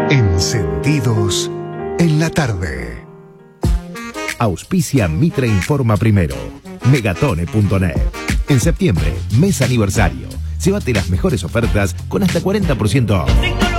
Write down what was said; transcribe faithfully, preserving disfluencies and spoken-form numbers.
Encendidos en la tarde. Auspicia Mitre Informa Primero. Megatone punto net. En septiembre, mes aniversario. Llévate las mejores ofertas con hasta cuarenta por ciento off.